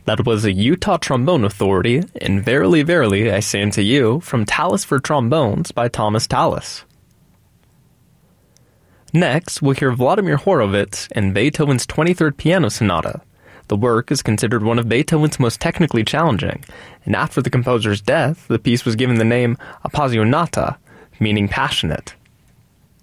That was a Utah Trombone Authority, and Verily, Verily, I Say Unto You, from Tallis for Trombones by Thomas Tallis. Next, we'll hear Vladimir Horowitz in Beethoven's 23rd Piano Sonata. The work is considered one of Beethoven's most technically challenging, and after the composer's death, the piece was given the name Appassionata, meaning passionate.